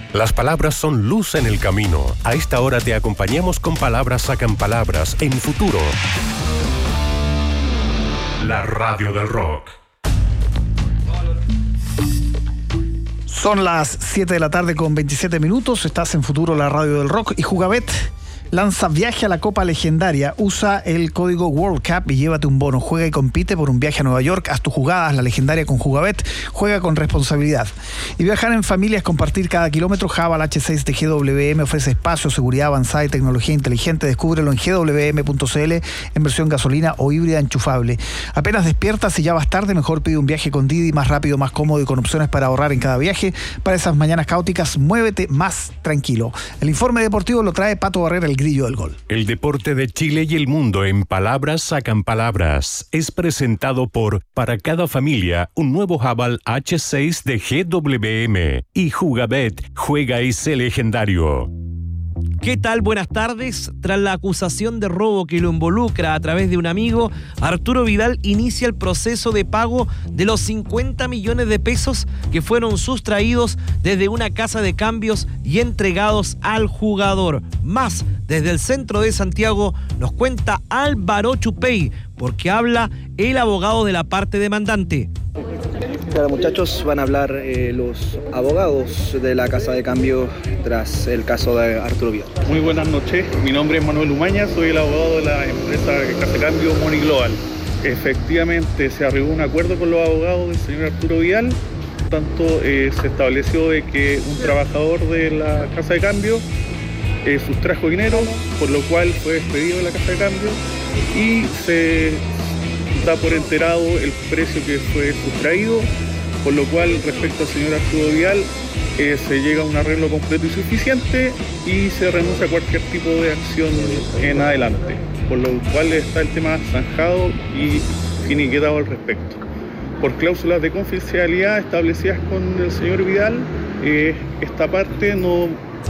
Las palabras son luz en el camino. A esta hora te acompañamos con Palabras Sacan Palabras en Futuro. La radio del rock. Son las 7 de la tarde con 27 minutos. Estás en Futuro, la radio del rock. Y Jugabet lanza viaje a la Copa Legendaria. Usa el código World Cup y llévate un bono. Juega y compite por un viaje a Nueva York. Haz tu jugada, haz la legendaria con Jugabet. Juega con responsabilidad. Y viajar en familia es compartir cada kilómetro. Haval H6 de GWM ofrece espacio, seguridad avanzada y tecnología inteligente. Descúbrelo en gwm.cl en versión gasolina o híbrida enchufable. Apenas despiertas y ya vas tarde, mejor pide un viaje con Didi, más rápido, más cómodo y con opciones para ahorrar en cada viaje. Para esas mañanas caóticas, muévete más tranquilo. El informe deportivo lo trae Pato Barrera, el grillo del gol. El deporte de Chile y el mundo en Palabras Sacan Palabras es presentado por Para cada familia, un nuevo Haval H6 de GWM y Jugabet, juega y sé legendario. ¿Qué tal? Buenas tardes. Tras la acusación de robo que lo involucra a través de un amigo, Arturo Vidal inicia el proceso de pago de los 50 millones de pesos que fueron sustraídos desde una casa de cambios y entregados al jugador. Más, desde el centro de Santiago nos cuenta Álvaro Chupey, porque habla el abogado de la parte demandante. Claro, muchachos, van a hablar los abogados de la Casa de Cambio tras el caso de Arturo Vidal. Muy buenas noches, mi nombre es Manuel Umaña, soy el abogado de la empresa Casa de Cambio Money Global. Efectivamente, se arribó a un acuerdo con los abogados del señor Arturo Vidal. Por tanto, se estableció de que un trabajador de la Casa de Cambio sustrajo dinero, por lo cual fue despedido de la Casa de Cambio y se da por enterado el precio que fue sustraído, por lo cual respecto al señor Arturo Vidal se llega a un arreglo completo y suficiente y se renuncia a cualquier tipo de acción en adelante, por lo cual está el tema zanjado y finiquetado al respecto. Por cláusulas de confidencialidad establecidas con el señor Vidal, esta parte no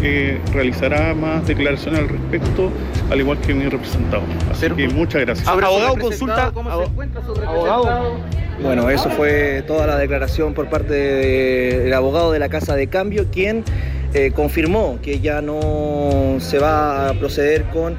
realizará más declaraciones al respecto, al igual que mi representado. Así que muchas gracias. Abogado, consulta. ¿Cómo se encuentra su representado? Bueno, eso fue toda la declaración por parte del abogado de la Casa de Cambio, quien confirmó que ya no se va a proceder con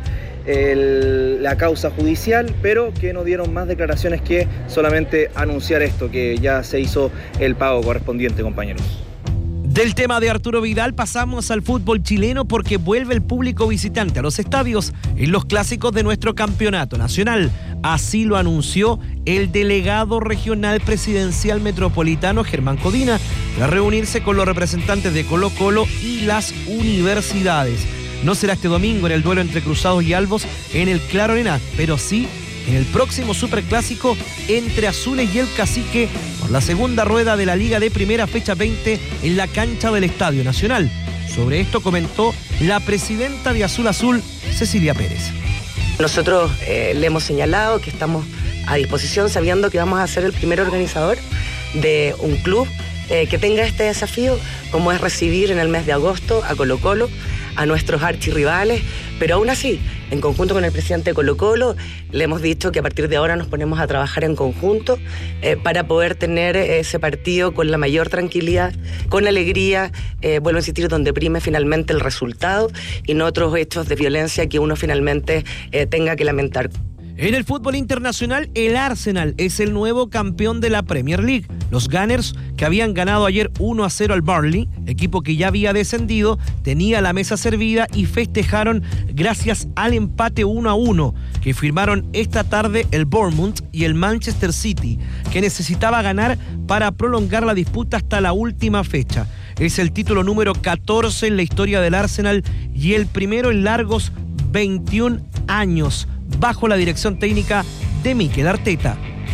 la causa judicial, pero que no dieron más declaraciones que solamente anunciar esto, que ya se hizo el pago correspondiente, compañeros. Del tema de Arturo Vidal pasamos al fútbol chileno porque vuelve el público visitante a los estadios en los clásicos de nuestro campeonato nacional. Así lo anunció el delegado regional presidencial metropolitano Germán Codina tras reunirse con los representantes de Colo-Colo y las universidades. No será este domingo en el duelo entre Cruzados y Albos en el Claro Arena, pero sí en el próximo superclásico entre Azules y el Cacique por la segunda rueda de la Liga de Primera, fecha 20 en la cancha del Estadio Nacional. Sobre esto comentó la presidenta de Azul Azul, Cecilia Pérez. Nosotros le hemos señalado que estamos a disposición, sabiendo que vamos a ser el primer organizador de un club que tenga este desafío, como es recibir en el mes de agosto a Colo-Colo, a nuestros archirrivales, pero aún así, en conjunto con el presidente de Colo-Colo, le hemos dicho que a partir de ahora nos ponemos a trabajar en conjunto para poder tener ese partido con la mayor tranquilidad, con alegría, vuelvo a insistir, donde prime finalmente el resultado y no otros hechos de violencia que uno finalmente tenga que lamentar. En el fútbol internacional, el Arsenal es el nuevo campeón de la Premier League. Los Gunners, que habían ganado ayer 1-0 al Burnley, equipo que ya había descendido, tenía la mesa servida y festejaron gracias al empate 1-1 que firmaron esta tarde el Bournemouth y el Manchester City, que necesitaba ganar para prolongar la disputa hasta la última fecha. Es el título número 14 en la historia del Arsenal y el primero en largos 21 años, bajo la dirección técnica de Mikel Arteta.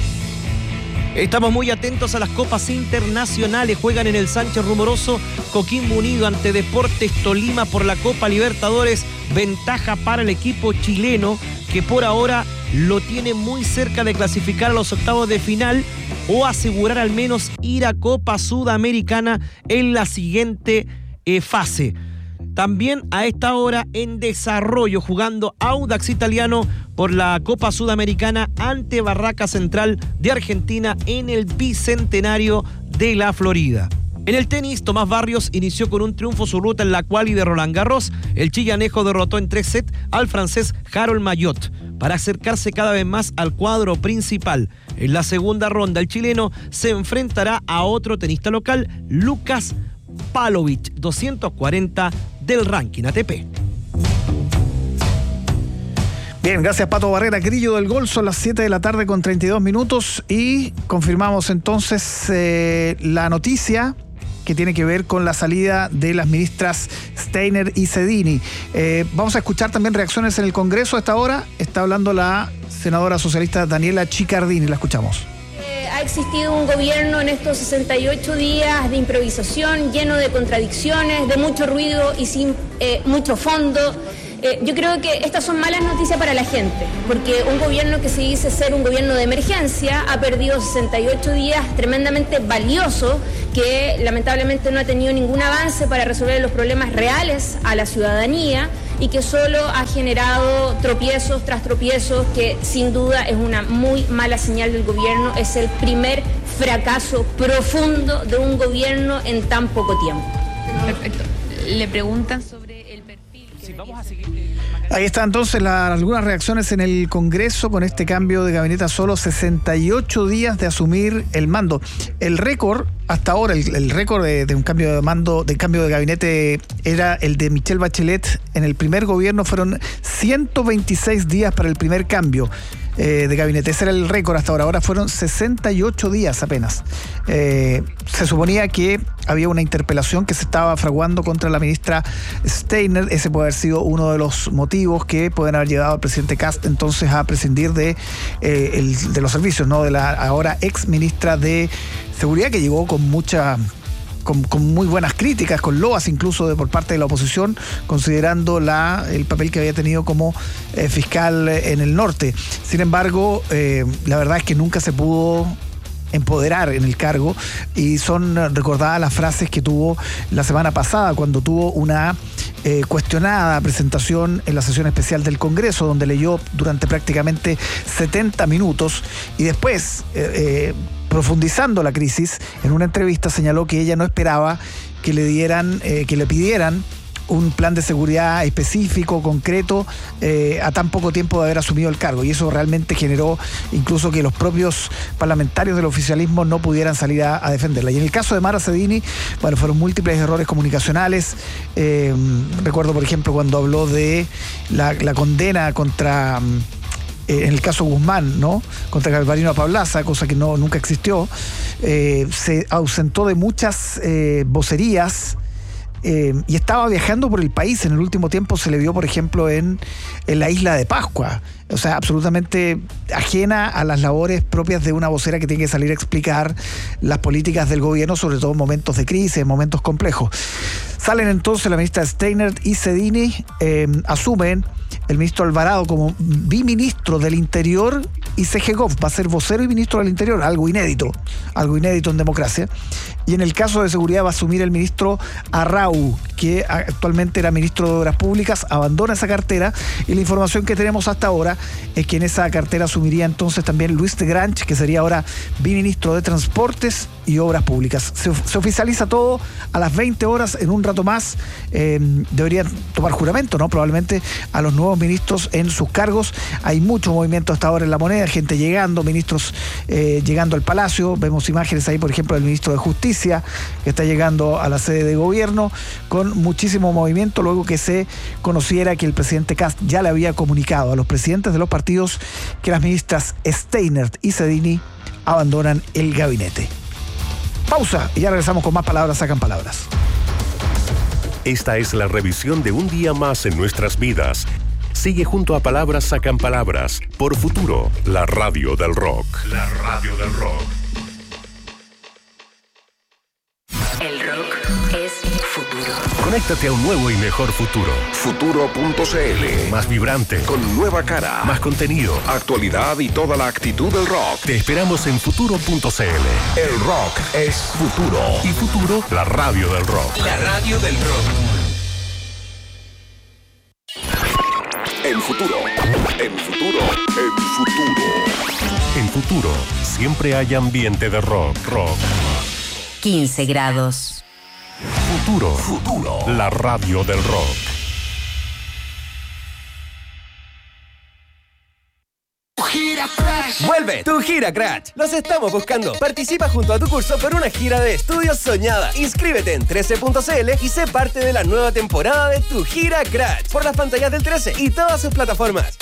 Estamos muy atentos a las copas internacionales. Juegan en el Sánchez Rumoroso Coquimbo Unido ante Deportes Tolima por la Copa Libertadores. Ventaja para el equipo chileno, que por ahora lo tiene muy cerca de clasificar a los octavos de final o asegurar al menos ir a Copa Sudamericana en la siguiente fase. También a esta hora en desarrollo, jugando Audax Italiano por la Copa Sudamericana ante Barraca Central de Argentina en el Bicentenario de la Florida. En el tenis, Tomás Barrios inició con un triunfo su ruta en la quali de Roland Garros. El chillanejo derrotó en 3 sets al francés Harold Mayot para acercarse cada vez más al cuadro principal. En la segunda ronda, el chileno se enfrentará a otro tenista local, Lucas Pavlovic, 240 del ranking ATP. Bien, gracias Pato Barrera. Grillo del Gol, son las 7 de la tarde con 32 minutos y confirmamos entonces la noticia que tiene que ver con la salida de las ministras Steiner y Sedini. Vamos a escuchar también reacciones en el Congreso a esta hora. Está hablando la senadora socialista Daniela Chiccardini. La escuchamos. Ha existido un gobierno en estos 68 días de improvisación, lleno de contradicciones, de mucho ruido y sin mucho fondo. Yo creo que estas son malas noticias para la gente, porque un gobierno que se dice ser un gobierno de emergencia ha perdido 68 días tremendamente valiosos, que lamentablemente no ha tenido ningún avance para resolver los problemas reales a la ciudadanía y que solo ha generado tropiezos tras tropiezos, que sin duda es una muy mala señal del gobierno. Es el primer fracaso profundo de un gobierno en tan poco tiempo. Perfecto. Le preguntan sobre el perfil. Sí, vamos a seguir. Ahí está entonces algunas reacciones en el Congreso con este cambio de gabinete a solo 68 días de asumir el mando. El récord hasta ahora, el récord de un cambio de mando, de cambio de gabinete, era el de Michelle Bachelet. En el primer gobierno fueron 126 días para el primer cambio de gabinete. Ese era el récord hasta ahora. Ahora fueron 68 días apenas. Se suponía que había una interpelación que se estaba fraguando contra la ministra Steiner. Ese puede haber sido uno de los motivos que pueden haber llevado al presidente Kast entonces a prescindir de los servicios, ¿no? De la ahora ex ministra de Seguridad, que llegó con muy buenas críticas, con loas incluso por parte de la oposición, considerando el papel que había tenido como fiscal en el norte. Sin embargo, la verdad es que nunca se pudo empoderar en el cargo, y son recordadas las frases que tuvo la semana pasada cuando tuvo una cuestionada presentación en la sesión especial del Congreso, donde leyó durante prácticamente 70 minutos y después, profundizando la crisis, en una entrevista señaló que ella no esperaba que le pidieran un plan de seguridad específico, concreto, a tan poco tiempo de haber asumido el cargo, y eso realmente generó incluso que los propios parlamentarios del oficialismo no pudieran salir a defenderla. Y en el caso de Mara Sedini, bueno, fueron múltiples errores comunicacionales. Recuerdo, por ejemplo, cuando habló de la condena contra en el caso Guzmán, ¿no? Contra Galvarino Pablaza, cosa que nunca existió. Se ausentó de muchas vocerías. Y estaba viajando por el país. En el último tiempo se le vio, por ejemplo, en la isla de Pascua. O sea, absolutamente ajena a las labores propias de una vocera que tiene que salir a explicar las políticas del gobierno, sobre todo en momentos de crisis, en momentos complejos. Salen entonces la ministra Steiner y Sedini, asumen el ministro Alvarado como biministro del Interior, y Segegov va a ser vocero y ministro del Interior, algo inédito en democracia. Y en el caso de seguridad va a asumir el ministro Arrau, que actualmente era ministro de Obras Públicas, abandona esa cartera, y la información que tenemos hasta ahora es que en esa cartera asumiría entonces también Luis de Granch, que sería ahora biministro de Transportes y Obras Públicas. Se oficializa todo a las 20 horas, en un rato más deberían tomar juramento, ¿no? Probablemente a los nuevos ministros en sus cargos. Hay mucho movimiento hasta ahora en la moneda, gente llegando, ministros llegando al Palacio. Vemos imágenes ahí, por ejemplo, del ministro de Justicia, que está llegando a la sede de gobierno, con muchísimo movimiento, luego que se conociera que el presidente Kast ya le había comunicado a los presidentes de los partidos que las ministras Steiner y Sedini abandonan el gabinete. Pausa y ya regresamos con más Palabras Sacan Palabras. Esta es la revisión de un día más en nuestras vidas. Sigue junto a Palabras Sacan Palabras por Futuro, la radio del rock. La radio del rock. El rock es futuro. Conéctate a un nuevo y mejor futuro. Futuro.cl. Más vibrante. Con nueva cara. Más contenido. Actualidad y toda la actitud del rock. Te esperamos en Futuro.cl. El rock es futuro. Y Futuro, la radio del rock. La radio del rock. En futuro. En futuro. En futuro. En Futuro, siempre hay ambiente de rock. 15 grados. Futuro. La radio del rock. ¡Vuelve tu Gira Crash! ¡Los estamos buscando! Participa junto a tu curso por una gira de estudios soñada. Inscríbete en 13.cl y sé parte de la nueva temporada de tu Gira Crash por las pantallas del 13 y todas sus plataformas.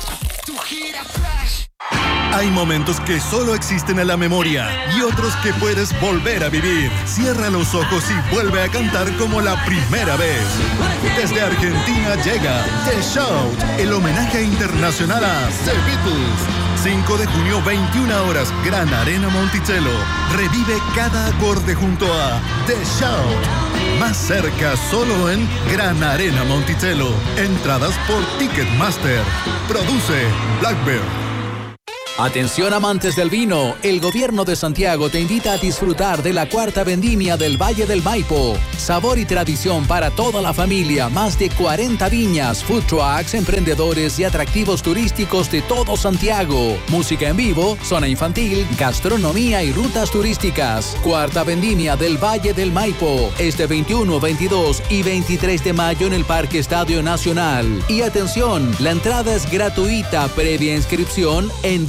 Hay momentos que solo existen en la memoria y otros que puedes volver a vivir. Cierra los ojos y vuelve a cantar como la primera vez. Desde Argentina llega The Shout, el homenaje internacional a The Beatles. 5 de junio, 21 horas, Gran Arena Monticello. Revive cada acorde junto a The Shout. Más cerca, solo en Gran Arena Monticello. Entradas por Ticketmaster. Produce Blackbird. Atención amantes del vino, el gobierno de Santiago te invita a disfrutar de la cuarta vendimia del Valle del Maipo. Sabor y tradición para toda la familia, más de 40 viñas, food trucks, emprendedores y atractivos turísticos de todo Santiago. Música en vivo, zona infantil, gastronomía y rutas turísticas. Cuarta vendimia del Valle del Maipo, este 21, 22 y 23 de mayo en el Parque Estadio Nacional. Y atención, la entrada es gratuita, previa inscripción en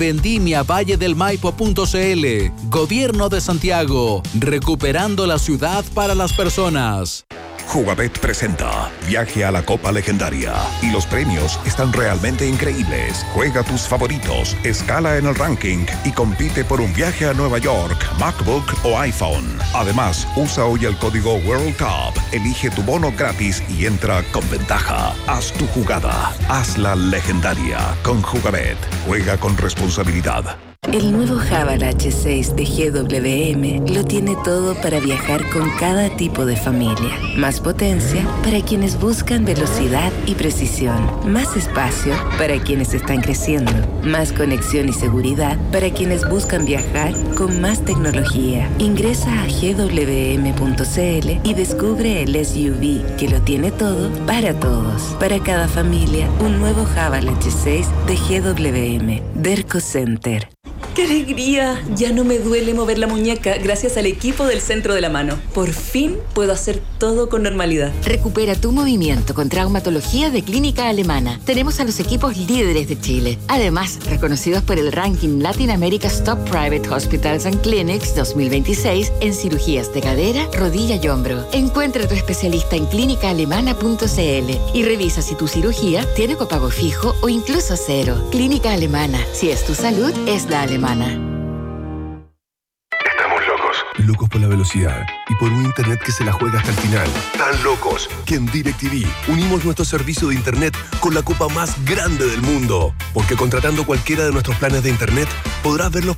vendimiavalledelmaipo.cl. Gobierno de Santiago, recuperando la ciudad para las personas. Jugabet presenta Viaje a la Copa Legendaria y los premios están realmente increíbles. Juega tus favoritos, escala en el ranking y compite por un viaje a Nueva York, MacBook o iPhone. Además, usa hoy el código World Cup, elige tu bono gratis y entra con ventaja. Haz tu jugada, hazla legendaria con Jugabet. Juega con responsabilidad. El nuevo Haval H6 de GWM lo tiene todo para viajar con cada tipo de familia. Más potencia para quienes buscan velocidad y precisión. Más espacio para quienes están creciendo. Más conexión y seguridad para quienes buscan viajar con más tecnología. Ingresa a gwm.cl y descubre el SUV que lo tiene todo para todos. Para cada familia, un nuevo Haval H6 de GWM. Derco Center. ¡Qué alegría! Ya no me duele mover la muñeca gracias al equipo del Centro de la Mano. Por fin puedo hacer todo con normalidad. Recupera tu movimiento con traumatología de Clínica Alemana. Tenemos a los equipos líderes de Chile. Además, reconocidos por el ranking Latin America's Top Private Hospitals and Clinics 2026 en cirugías de cadera, rodilla y hombro. Encuentra a tu especialista en clínicaalemana.cl y revisa si tu cirugía tiene copago fijo o incluso cero. Clínica Alemana. Si es tu salud, es la alemana. Estamos locos por la velocidad y por un internet que se la juega hasta el final. Tan locos que en DirecTV unimos nuestro servicio de internet con la copa más grande del mundo. Porque contratando cualquiera de nuestros planes de internet podrás ver los